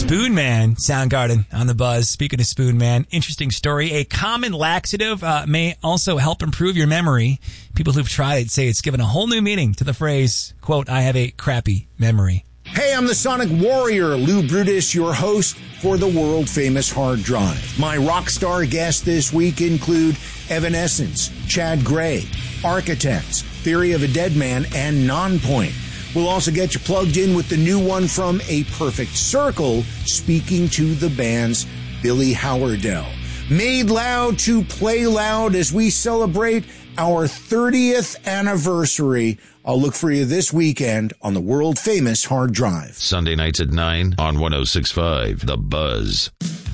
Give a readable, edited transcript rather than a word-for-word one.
Spoon Man, Soundgarden on the Buzz. Speaking of Spoon Man, interesting story. A common laxative may also help improve your memory. People who've tried it say it's given a whole new meaning to the phrase, quote, I have a crappy memory. Hey, I'm the Sonic Warrior, Lou Brutus, your host for the world-famous Hard Drive. My rock star guests this week include Evanescence, Chad Gray, Architects, Theory of a Dead Man, and Nonpoint. We'll also get you plugged in with the new one from A Perfect Circle, speaking to the band's Billy Howerdel. Made loud to play loud as we celebrate our 30th anniversary. I'll look for you this weekend on the world-famous Hard Drive. Sunday nights at 9 on 106.5 The Buzz.